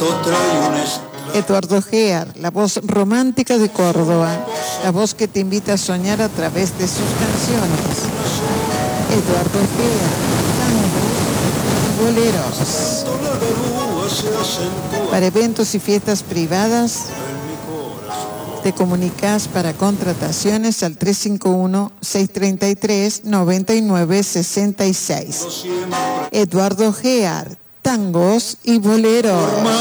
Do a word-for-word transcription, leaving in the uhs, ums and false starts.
Eduardo Gear, la voz romántica de Córdoba, la voz que te invita a soñar a través de sus canciones. Eduardo Gear, tangos y boleros. Para eventos y fiestas privadas, te comunicas para contrataciones al tres cinco uno, seis tres tres, nueve nueve seis seis. Eduardo Gear, tangos y boleros.